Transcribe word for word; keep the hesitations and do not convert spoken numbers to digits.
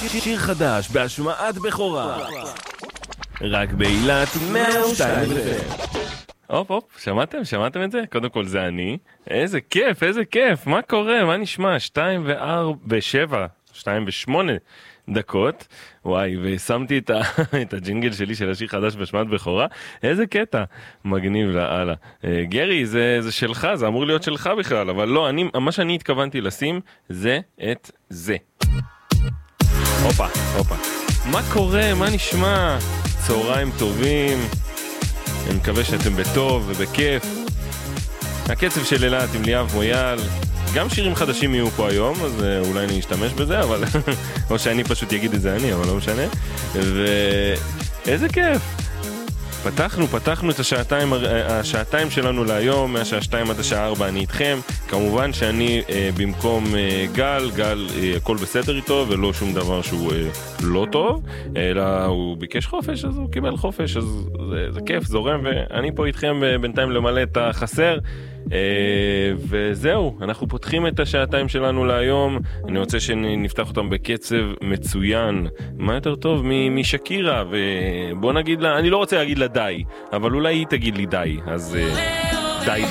שיר חדש בהשמעת בכורה. רק באילת מאה ושתיים. הופ הופ, שמעתם? שמעתם את זה? קודם כל זה אני. איזה כיף, איזה כיף. מה קורה? מה נשמע? שתיים וארבע, בשבע, שתיים ושמונה דקות. וואי, ושמתי את, ה... את הג'ינגל שלי של השיר חדש בהשמעת בכורה. איזה קטע. מגניב לאללה. גרי, זה, זה שלך, זה אמור להיות שלך בכלל, אבל לא, אני, מה שאני התכוונתי לשים זה את זה. הופה, הופה. מה קורה? מה נשמע? צהריים טובים. אני מקווה שאתם בטוב ובכיף. הקצב של אילת עם ליאב מויאל. גם שירים חדשים יהיו פה היום, אז אולי אני אשתמש בזה, אבל או שאני פשוט אגיד את זה אני, אבל לא משנה. ואיזה כיף. פתחנו, פתחנו את השעתיים, השעתיים שלנו להיום, מהשעה שתיים עד השעה ארבע אני איתכם. כמובן שאני אה, במקום אה, גל, גל אה, הכל בסדר איתו, ולא שום דבר שהוא אה, לא טוב, אלא הוא ביקש חופש, אז הוא קיבל חופש, אז זה, זה כיף, זורם, ואני פה איתכם בינתיים למלא את החסר. Uh, וזהו, אנחנו פותחים את השעתיים שלנו להיום. אני רוצה שנפתח אותם בקצב מצוין. מה יותר טוב משקירה? ובוא נגיד לה, אני לא רוצה להגיד לה די, אבל אולי היא תגיד לי די. אז uh, די